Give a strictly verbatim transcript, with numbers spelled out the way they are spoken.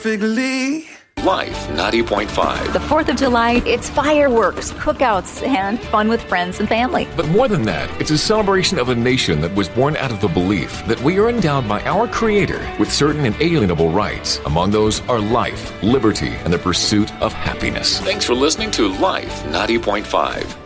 Figly. Life ninety point five. The fourth of July, it's fireworks, cookouts, and fun with friends and family. But more than that, it's a celebration of a nation that was born out of the belief that we are endowed by our Creator with certain inalienable rights. Among those are life, liberty, and the pursuit of happiness. Thanks for listening to Life ninety point five.